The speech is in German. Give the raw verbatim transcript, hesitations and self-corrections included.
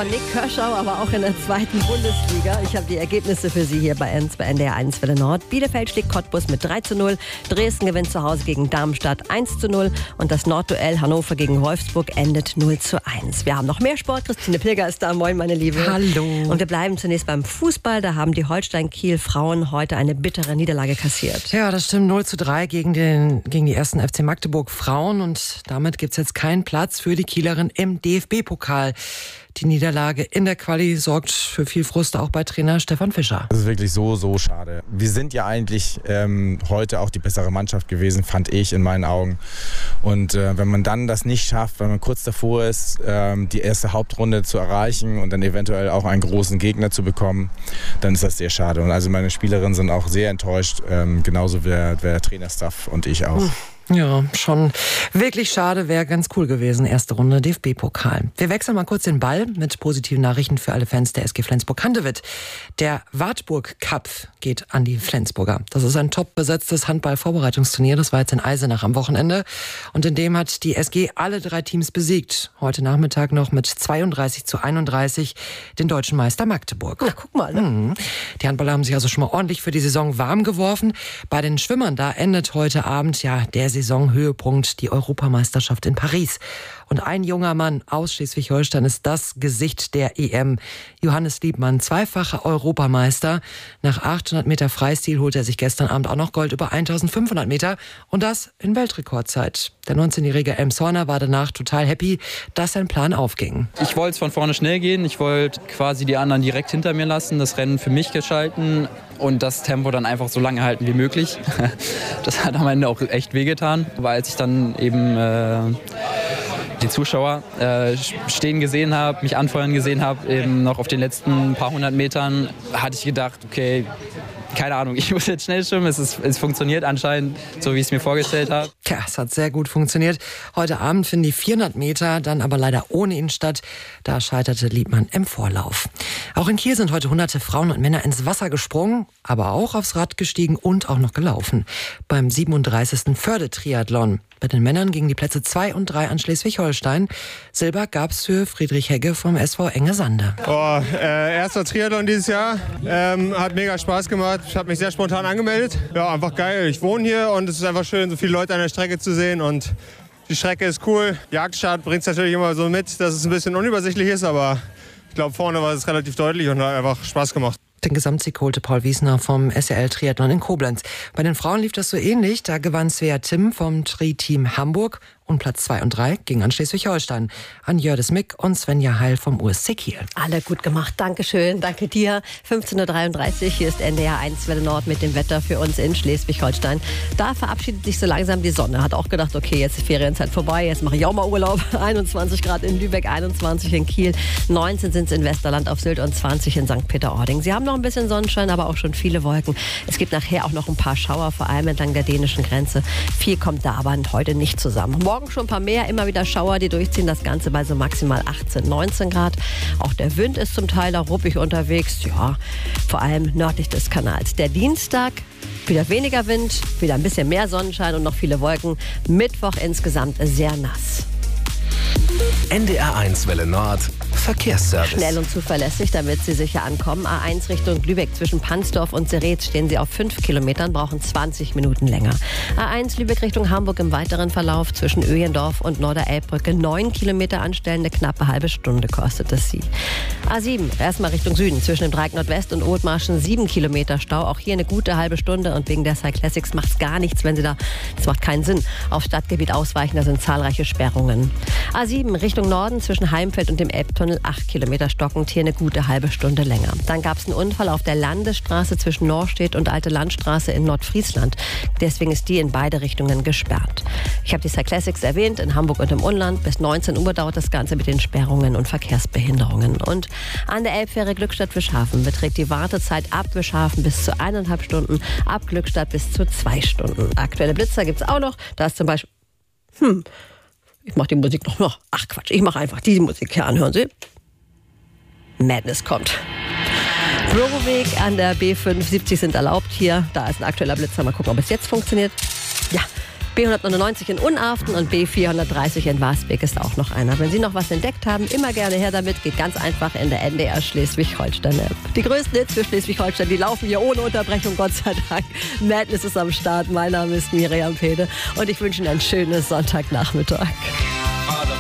von Nick Kirschau, aber auch in der zweiten Bundesliga. Ich habe die Ergebnisse für Sie hier bei uns bei N D R eins Welle Nord. Bielefeld schlägt Cottbus mit drei zu null. Dresden gewinnt zu Hause gegen Darmstadt eins zu null. Und das Nordduell Hannover gegen Wolfsburg endet null zu eins. Wir haben noch mehr Sport. Christine Pilger ist da. Moin, meine Liebe. Hallo. Und wir bleiben zunächst beim Fußball. Da haben die Holstein-Kiel-Frauen heute eine bittere Niederlage kassiert. Ja, das stimmt. null zu drei gegen, den, gegen die ersten F C Magdeburg Frauen. Und damit gibt es jetzt keinen Platz für die Kielerin im D F B-Pokal. Die Niederlage in der Quali sorgt für viel Frust auch bei Trainer Stefan Fischer. Das ist wirklich so, so schade. Wir sind ja eigentlich ähm, heute auch die bessere Mannschaft gewesen, fand ich in meinen Augen. Und äh, wenn man dann das nicht schafft, wenn man kurz davor ist, ähm, die erste Hauptrunde zu erreichen und dann eventuell auch einen großen Gegner zu bekommen, dann ist das sehr schade. Und also meine Spielerinnen sind auch sehr enttäuscht, ähm, genauso wie der, der Trainerstaff und ich auch. Hm. Ja, schon wirklich schade, wäre ganz cool gewesen. Erste Runde D F B-Pokal. Wir wechseln mal kurz den Ball mit positiven Nachrichten für alle Fans der S G Flensburg-Handewitt. Der Wartburg Cup geht an die Flensburger. Das ist ein top besetztes Handball-Vorbereitungsturnier. Das war jetzt in Eisenach am Wochenende. Und in dem hat die S G alle drei Teams besiegt. Heute Nachmittag noch mit zweiunddreißig zu einunddreißig den deutschen Meister Magdeburg. Na, guck mal. Ne? Mhm. Die Handballer haben sich also schon mal ordentlich für die Saison warm geworfen. Bei den Schwimmern, da endet heute Abend ja der Saisonhöhepunkt, die Europameisterschaft in Paris. Und ein junger Mann aus Schleswig-Holstein ist das Gesicht der E M. Johannes Liebmann, zweifacher Europameister. Nach achthundert Meter Freistil holte er sich gestern Abend auch noch Gold über eintausendfünfhundert Meter. Und das in Weltrekordzeit. Der neunzehnjährige Elmshorner war danach total happy, dass sein Plan aufging. Ich wollte von vorne schnell gehen. Ich wollte quasi die anderen direkt hinter mir lassen, das Rennen für mich gestalten und das Tempo dann einfach so lange halten wie möglich. Das hat am Ende auch echt wehgetan. Aber als ich dann eben äh, die Zuschauer äh, stehen gesehen habe, mich anfeuern gesehen habe, eben noch auf den letzten paar hundert Metern, hatte ich gedacht, okay, keine Ahnung, ich muss jetzt schnell schwimmen. Es, ist, es funktioniert anscheinend, so wie ich es mir vorgestellt habe. Tja, es hat sehr gut funktioniert. Heute Abend finden die vierhundert Meter dann aber leider ohne ihn statt. Da scheiterte Liebmann im Vorlauf. Auch in Kiel sind heute hunderte Frauen und Männer ins Wasser gesprungen, aber auch aufs Rad gestiegen und auch noch gelaufen. Beim siebenunddreißigsten Förde-Triathlon. Bei den Männern gingen die Plätze zwei und drei an Schleswig-Holstein. Silber gab's für Friedrich Hegge vom S V Enge Sande. Oh, äh, erster Triathlon dieses Jahr. Ähm, hat mega Spaß gemacht. Ich habe mich sehr spontan angemeldet. Ja, einfach geil. Ich wohne hier und es ist einfach schön, so viele Leute an der Strecke zu sehen. Und die Strecke ist cool. Jagdstart bringt es natürlich immer so mit, dass es ein bisschen unübersichtlich ist. Aber ich glaube, vorne war es relativ deutlich und hat einfach Spaß gemacht. Den Gesamtsieg holte Paul Wiesner vom S R L Triathlon in Koblenz. Bei den Frauen lief das so ähnlich. Da gewann Svea Timm vom Tri-Team Hamburg. Und Platz zwei und drei ging an Schleswig-Holstein. An Jördis Mick und Svenja Heil vom U S C Kiel. Alle gut gemacht. Dankeschön. Danke dir. fünfzehn Uhr dreiunddreißig. Hier ist N D R eins Welle Nord mit dem Wetter für uns in Schleswig-Holstein. Da verabschiedet sich so langsam die Sonne. Hat auch gedacht, okay, jetzt ist Ferienzeit vorbei. Jetzt mache ich auch mal Urlaub. einundzwanzig Grad in Lübeck, einundzwanzig in Kiel. neunzehn sind es in Westerland auf Sylt und zwanzig in Sankt Peter-Ording. Sie haben noch ein bisschen Sonnenschein, aber auch schon viele Wolken. Es gibt nachher auch noch ein paar Schauer, vor allem entlang der dänischen Grenze. Viel kommt da aber heute nicht zusammen. Morgen schon ein paar mehr, immer wieder Schauer, die durchziehen. Das Ganze bei so maximal achtzehn, neunzehn Grad. Auch der Wind ist zum Teil da ruppig unterwegs. Ja, vor allem nördlich des Kanals. Der Dienstag, wieder weniger Wind, wieder ein bisschen mehr Sonnenschein und noch viele Wolken. Mittwoch insgesamt sehr nass. N D R eins Welle Nord Verkehrsservice. Schnell und zuverlässig, damit Sie sicher ankommen. A eins Richtung Lübeck zwischen Pansdorf und Seretz stehen Sie auf fünf Kilometern, brauchen zwanzig Minuten länger. A eins Lübeck Richtung Hamburg im weiteren Verlauf zwischen Öjendorf und Norderelbbrücke neun Kilometer anstellen, eine knappe halbe Stunde kostet es Sie. A sieben erstmal Richtung Süden zwischen dem Dreieck Nordwest und Oldmarschen sieben Kilometer Stau, auch hier eine gute halbe Stunde und wegen der Cyclassics macht es gar nichts, wenn Sie da, das macht keinen Sinn, auf Stadtgebiet ausweichen, da sind zahlreiche Sperrungen. A sieben Richtung Norden zwischen Heimfeld und dem Elbtunnel acht Kilometer stockend, hier eine gute halbe Stunde länger. Dann gab es einen Unfall auf der Landesstraße zwischen Norstedt und Alte Landstraße in Nordfriesland. Deswegen ist die in beide Richtungen gesperrt. Ich habe die Cyclassics erwähnt, in Hamburg und im Umland. Bis neunzehn Uhr dauert das Ganze mit den Sperrungen und Verkehrsbehinderungen. Und an der Elbfähre Glückstadt-Wischhafen beträgt die Wartezeit ab Wischhafen bis zu eineinhalb Stunden, ab Glückstadt bis zu zwei Stunden. Aktuelle Blitzer gibt es auch noch. Da ist zum Beispiel... Hm... Ich mache die Musik noch, noch. Ach Quatsch, ich mache einfach diese Musik hier an. Hören Sie? Madness kommt. Büroweg an der B fünf siebzig sind erlaubt hier. Da ist ein aktueller Blitzer. Mal gucken, ob es jetzt funktioniert. Ja, B hundertneunundneunzig in Unarften und B vierhundertdreißig in Wasbeck ist auch noch einer. Wenn Sie noch was entdeckt haben, immer gerne her damit. Geht ganz einfach in der N D R Schleswig-Holstein-App. Die größten Hits für Schleswig-Holstein, die laufen hier ohne Unterbrechung, Gott sei Dank. Madness ist am Start. Mein Name ist Miriam Pede und ich wünsche Ihnen ein schönes Sonntagnachmittag.